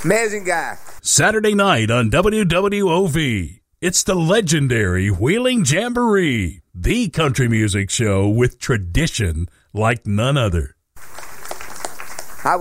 Amazing guy. Saturday night on WWOV. It's the legendary Wheeling Jamboree, the country music show with tradition like none other. I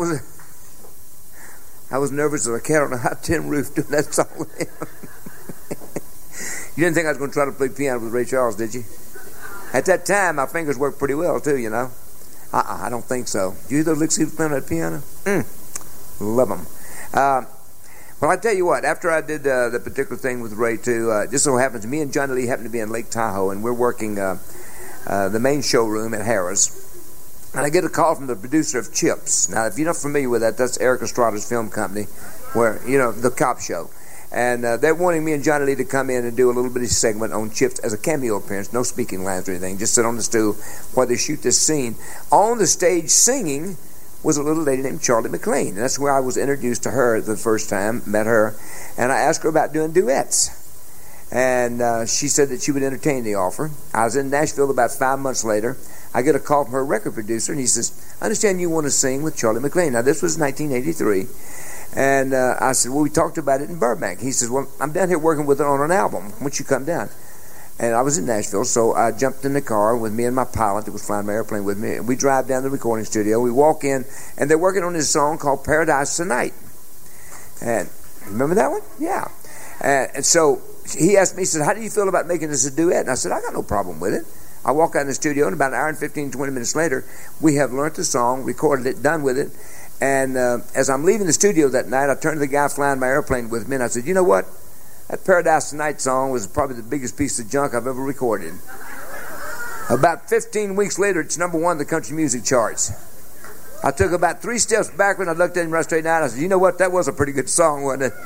was nervous as a cat on a hot tin roof doing that song with him. You didn't think I was going to try to play piano with Ray Charles, did you? At that time, my fingers worked pretty well, too, you know. I don't think so. Do you hear those licks he was playing on that piano? Love them. Well, I tell you what, after I did the particular thing with Ray, too, just so happens, me and Johnny Lee happened to be in Lake Tahoe, and we're working the main showroom at Harrah's. And I get a call from the producer of Chips. Now, if you're not familiar with that, that's Eric Estrada's film company, where, you know, the cop show. And they're wanting me and Johnny Lee to come in and do a little bitty segment on Chips as a cameo appearance, no speaking lines or anything, just sit on the stool while they shoot this scene. On the stage singing was a little lady named Charlie McLean. And that's where I was introduced to her the first time, met her, and I asked her about doing duets. And she said that she would entertain the offer. I was in Nashville about 5 months later. I get a call from her record producer, and he says, I understand you want to sing with Charlie McLean. Now, this was 1983. And I said, well, we talked about it in Burbank. He says, well, I'm down here working with it on an album. Why don't you come down? And I was in Nashville, so I jumped in the car with me and my pilot that was flying my airplane with me. And we drive down to the recording studio. We walk in, and they're working on this song called Paradise Tonight. And remember that one? Yeah. And so he asked me, he said, how do you feel about making this a duet? And I said, I got no problem with it. I walk out in the studio, and about an hour and 15, 20 minutes later, we have learned the song, recorded it, done with it. And as I'm leaving the studio that night, I turned to the guy flying my airplane with me, and I said, you know what? That Paradise Tonight song was probably the biggest piece of junk I've ever recorded. About 15 weeks later, it's number one in the country music charts. I took about 3 steps backward, and I looked at him right straight down, and I said, you know what? That was a pretty good song, wasn't it?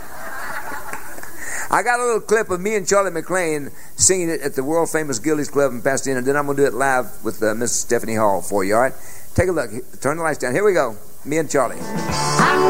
I got a little clip of me and Charlie McLean singing it at the world-famous Gillies Club in Pasadena, and then I'm going to do it live with Miss Stephanie Hall for you, all right? Take a look. Turn the lights down. Here we go. Me and Charlie.